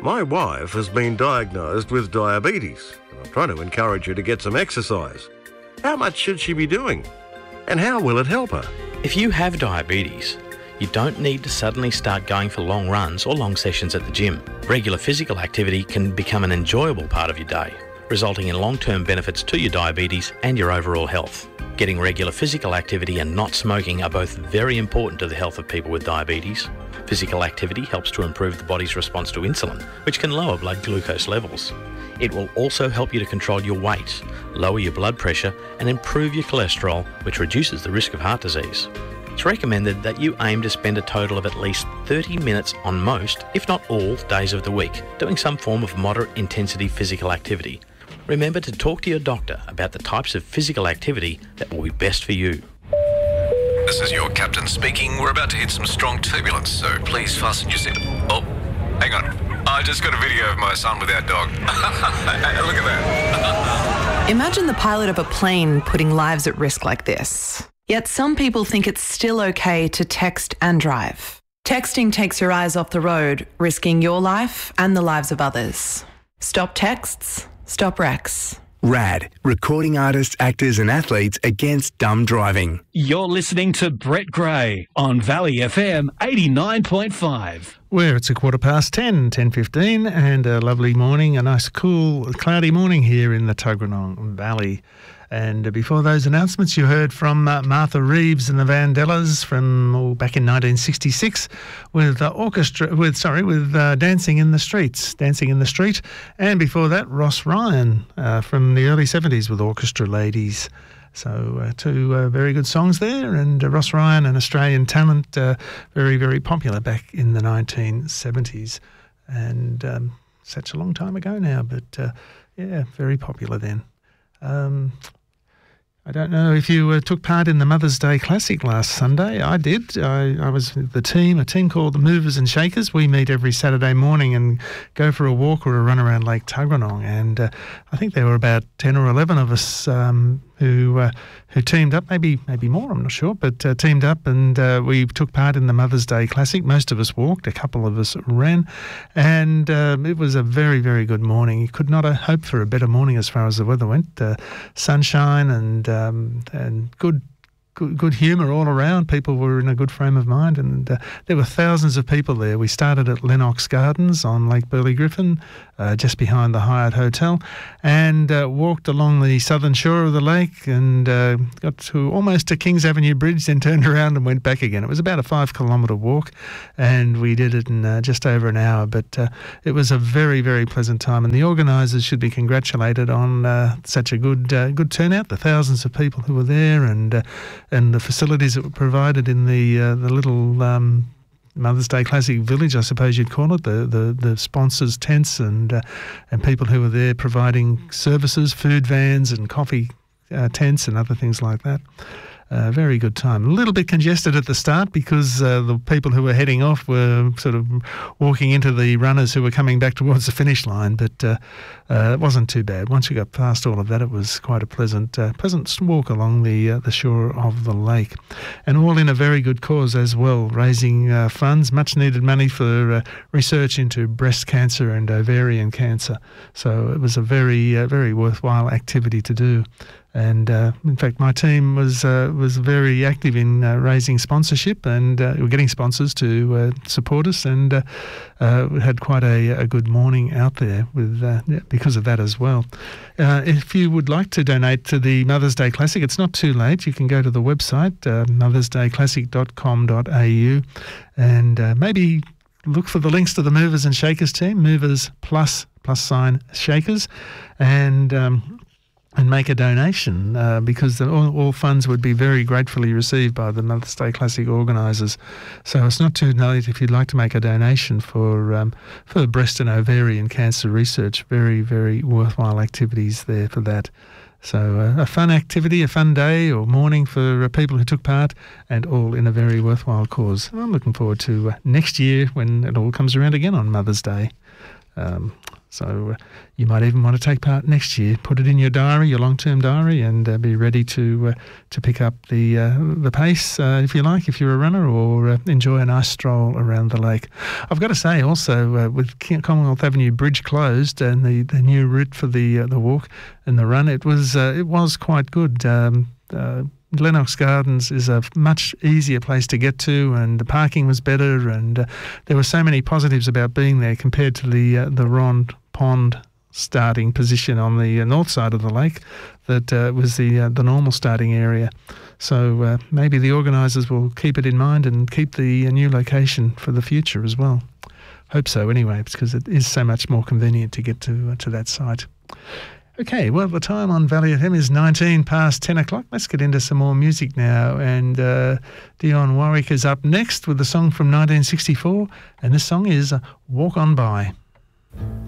My wife has been diagnosed with diabetes, and I'm trying to encourage her to get some exercise. How much should she be doing? And how will it help her? If you have diabetes, you don't need to suddenly start going for long runs or long sessions at the gym. Regular physical activity can become an enjoyable part of your day, resulting in long-term benefits to your diabetes and your overall health. Getting regular physical activity and not smoking are both very important to the health of people with diabetes. Physical activity helps to improve the body's response to insulin, which can lower blood glucose levels. It will also help you to control your weight, lower your blood pressure, and improve your cholesterol, which reduces the risk of heart disease. It's recommended that you aim to spend a total of at least 30 minutes on most, if not all, days of the week, doing some form of moderate intensity physical activity. Remember to talk to your doctor about the types of physical activity that will be best for you. This is your captain speaking. We're about to hit some strong turbulence, so please fasten your seat. Oh, hang on. I just got a video of my son with our dog. Look at that. Imagine the pilot of a plane putting lives at risk like this. Yet some people think it's still okay to text and drive. Texting takes your eyes off the road, risking your life and the lives of others. Stop texts, stop wrecks. RAD, recording artists, actors and athletes against dumb driving. You're listening to Brett Gray on Valley FM 89.5. Where it's 10:15, 10:15, and a lovely morning, a nice cool cloudy morning here in the Tuggeranong Valley. And before those announcements, you heard from Martha Reeves and the Vandellas from back in 1966 with Dancing in the Street. And before that, Ross Ryan from the early 70s with Orchestra Ladies. So two very good songs there, and Ross Ryan, an Australian talent, very, very popular back in the 1970s. And such a long time ago now, but yeah, very popular then. I don't know if you took part in the Mother's Day Classic last Sunday. I did. I was with a team called the Movers and Shakers. We meet every Saturday morning and go for a walk or a run around Lake Tuggeranong. And I think there were about 10 or 11 of us who teamed up, maybe more, I'm not sure, but teamed up, and we took part in the Mother's Day Classic. Most of us walked, a couple of us ran, and it was a very, very good morning. You could not hope for a better morning as far as the weather went. Sunshine and good humour all around. People were in a good frame of mind, and there were thousands of people there. We started at Lennox Gardens on Lake Burley Griffin, just behind the Hyatt Hotel, and walked along the southern shore of the lake and got to almost to Kings Avenue Bridge, then turned around and went back again. It was about a 5-kilometre walk, and we did it in just over an hour, but it was a very, very pleasant time, and the organisers should be congratulated on such a good turnout, the thousands of people who were there, and the facilities that were provided in the little Mother's Day Classic Village, I suppose you'd call it, the sponsors' tents and people who were there providing services, food vans and coffee tents and other things like that. Very good time. A little bit congested at the start because the people who were heading off were sort of walking into the runners who were coming back towards the finish line, but it wasn't too bad. Once we got past all of that, it was quite a pleasant walk along the shore of the lake, and all in a very good cause as well, raising funds, much needed money for research into breast cancer and ovarian cancer. So it was a very, very worthwhile activity to do. And in fact, my team was very active in raising sponsorship, and we're getting sponsors to support us, and we had quite a good morning out there with because of that as well. If you would like to donate to the Mother's Day Classic, it's not too late. You can go to the website mothersdayclassic.com.au and maybe look for the links to the Movers and Shakers team, Movers +, +Shakers, and make a donation because all funds would be very gratefully received by the Mother's Day Classic organisers. So it's not too late if you'd like to make a donation for breast and ovarian cancer research. Very, very worthwhile activities there for that. So a fun activity, a fun day or morning for people who took part, and all in a very worthwhile cause. I'm looking forward to next year when it all comes around again on Mother's Day. So you might even want to take part next year. Put it in your diary, your long-term diary, and be ready to pick up the pace, if you like, if you're a runner, or enjoy a nice stroll around the lake. I've got to say also, with Commonwealth Avenue Bridge closed and the new route for the walk and the run, it was quite good. Lennox Gardens is a much easier place to get to, and the parking was better, and there were so many positives about being there compared to the Rond Pond starting position on the north side of the lake that was the normal starting area. So maybe the organisers will keep it in mind and keep the new location for the future as well. Hope so anyway, because it is so much more convenient to get to that site. Okay, well, the time on Valley FM is 19 past 10 o'clock. Let's get into some more music now. And Dionne Warwick is up next with a song from 1964, and this song is Walk On By.